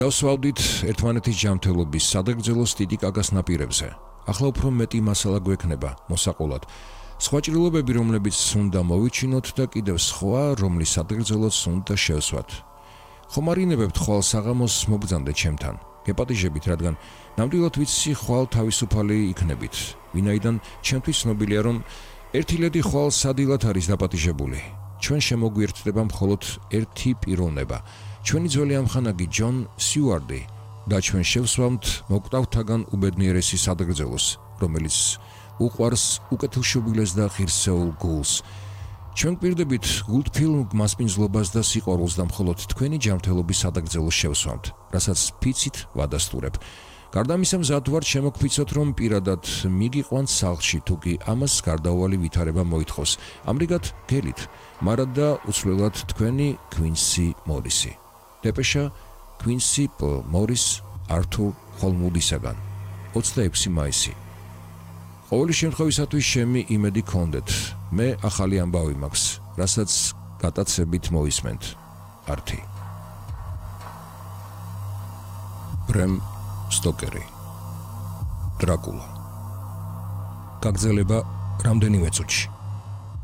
დავსვავდით ერთმანეთის ჯანმრთელობის სადაგრძელოს დიდი კაკას ნაპირებზე. ახლა უფრო მეტი მასალა გვექნება მოსაყოლად. სხვა ჭრილობები, რომლებიც უნდა მოვიჩინოთ და კიდევ სხვა, რომლის სადაგრძელოც უნდა შევსვათ. ხომ არ ინებებთ ხვალ საღამოს მობრძანდეთ ჩემთან. გეპატიჟებით, რადგან ნამდვილად ვიცი ხვალ თავისუფალი იქნებით. ვინაიდან ჩემთვის ცნობილია, რომ ერთი ლედი ხვალ სადილად არის დაპატიჟებული. ჩვენ შემოგვიერთდება მხოლოდ ერთი პიროვნება. ჩვენი ძველი ამხანაგი ჯონ სიუარდი და ჩვენ შევსვამთ მოკვდავთაგან უბედნიერესი სადაგრძელოს, რომელიც უყვარს უკეთილშობილეს და ღირსეულ გულს. ჩვენ გვპირდებით გულთბილ მასპინძლობას და სიყვარულს და მხოლოდ თქვენი ჯანმრთელობის სადაგრძელოს შევსვამთ, რასაც ფიცით ვადასტურებ. გარდა ამისა, მზად ვართ შემოგფიცოთ, რომ პირადად მიგიყვანთ სახლში, თუ კი ამას გარდაუვალი ვითარება მოითხოვს. ამრიგად გელით, მარად და უცვლელად თქვენი Quincy Morris-ი. დეპეშა Quincy Morris Arthur Holmood-ისაგან 26 მაისი. ყოველი შემთხვევისათვის შემი იმედი გქონდეთ. მე ახალი ამბავი მაქვს, რასაც გატაცებით მოვისმენთ. ართი. ბრემ სტოკერი. დრაკულა. გაგრძელება რამდენიმე წუთში.